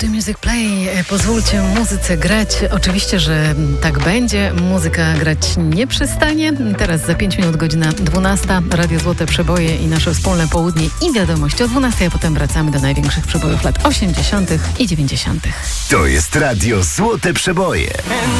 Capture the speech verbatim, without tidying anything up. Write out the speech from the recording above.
The Music Play. Pozwólcie muzyce grać. Oczywiście, że tak będzie. Muzyka grać nie przestanie. Teraz za pięć minut godzina dwunasta. Radio Złote Przeboje i nasze wspólne południe i wiadomości o dwunastej, a potem wracamy do największych przebojów lat osiemdziesiątych i dziewięćdziesiątych. To jest Radio Złote Przeboje.